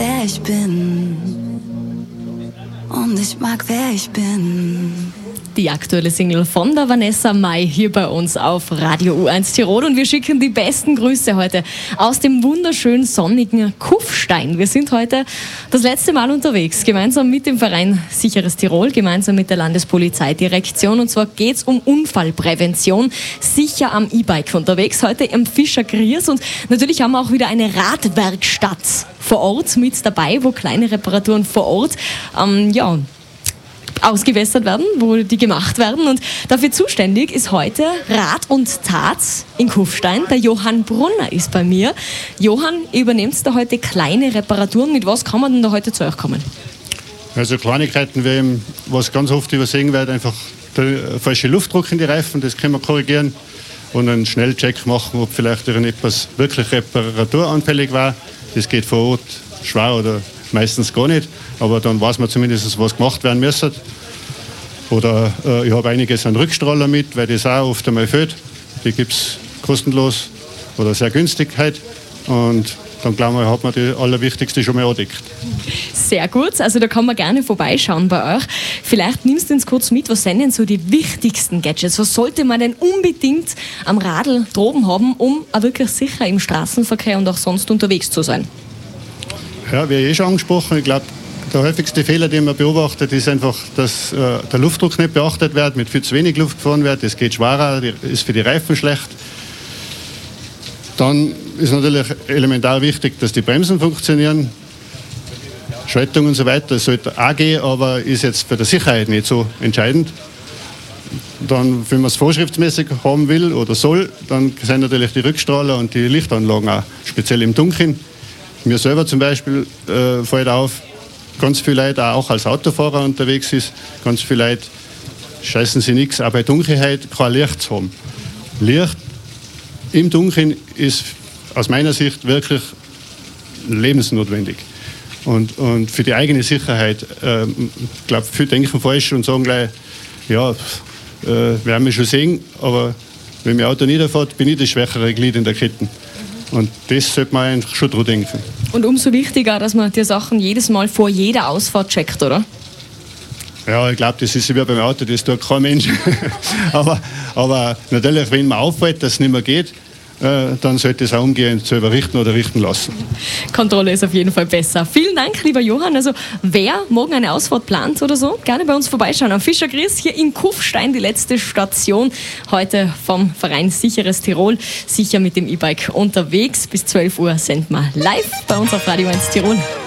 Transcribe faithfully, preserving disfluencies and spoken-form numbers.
wer ich bin. Und ich mag, wer ich bin. Die aktuelle Single von der Vanessa Mai hier bei uns auf Radio U eins Tirol und wir schicken die besten Grüße heute aus dem wunderschönen sonnigen Kufstein. Wir sind heute das letzte Mal unterwegs, gemeinsam mit dem Verein Sicheres Tirol, gemeinsam mit der Landespolizeidirektion, und zwar geht es um Unfallprävention, sicher am E-Bike unterwegs, heute am Fischer Griers, und natürlich haben wir auch wieder eine Radwerkstatt vor Ort mit dabei, wo kleine Reparaturen vor Ort ähm, ja, ausgewässert werden, wo die gemacht werden, und dafür zuständig ist heute Rat und Tat in Kufstein. Der Johann Brunner ist bei mir. Johann, übernehmt da heute kleine Reparaturen. Mit was kann man denn da heute zu euch kommen? Also Kleinigkeiten, wie eben, was ganz oft übersehen wird, einfach der falsche Luftdruck in die Reifen, das können wir korrigieren und einen Schnellcheck machen, ob vielleicht irgendetwas wirklich reparaturanfällig war. Das geht vor Ort schwer oder meistens gar nicht, aber dann weiß man zumindest, was gemacht werden müsste. Oder äh, ich habe einiges an Rückstrahler mit, weil das auch oft einmal fehlt. Die gibt es kostenlos oder sehr günstig halt. Und dann glauben wir, hat man die Allerwichtigste schon mal angedeckt. Sehr gut, also da kann man gerne vorbeischauen bei euch. Vielleicht nimmst du uns kurz mit, was sind denn so die wichtigsten Gadgets? Was sollte man denn unbedingt am Radl droben haben, um auch wirklich sicher im Straßenverkehr und auch sonst unterwegs zu sein? Ja, wie eh schon angesprochen, ich glaube, der häufigste Fehler, den man beobachtet, ist einfach, dass äh, der Luftdruck nicht beachtet wird, mit viel zu wenig Luft gefahren wird. Das geht schwerer, ist für die Reifen schlecht. Dann ist natürlich elementar wichtig, dass die Bremsen funktionieren. Schaltung und so weiter sollte auch gehen, aber ist jetzt für die Sicherheit nicht so entscheidend. Dann, wenn man es vorschriftsmäßig haben will oder soll, dann sind natürlich die Rückstrahler und die Lichtanlagen auch, speziell im Dunkeln. Mir selber zum Beispiel äh, fällt auf, ganz viele Leute, auch als Autofahrer unterwegs ist, ganz viele Leute scheißen sie nichts, auch bei Dunkelheit kein Licht zu haben. Licht im Dunkeln ist aus meiner Sicht wirklich lebensnotwendig. Und, und für die eigene Sicherheit, äh, ich glaube, viele denken falsch und sagen gleich, ja, äh, werden wir schon sehen, aber wenn mein Auto niederfährt, bin ich das schwächere Glied in der Kette. Und das sollte man eigentlich schon drüber denken. Und umso wichtiger, dass man die Sachen jedes Mal vor jeder Ausfahrt checkt, oder? Ja, ich glaube, das ist wie beim Auto, das tut kein Mensch. aber, aber natürlich, wenn man auffällt, dass es nicht mehr geht, äh, dann sollte es auch umgehend selber richten oder richten lassen. Kontrolle ist auf jeden Fall besser. Vielen Dank, lieber Johann. Also wer morgen eine Ausfahrt plant oder so, gerne bei uns vorbeischauen. Am Fischer Griers hier in Kufstein, die letzte Station heute vom Verein Sicheres Tirol. Sicher mit dem E-Bike unterwegs. Bis zwölf Uhr sind wir live bei uns auf Radio eins Tirol.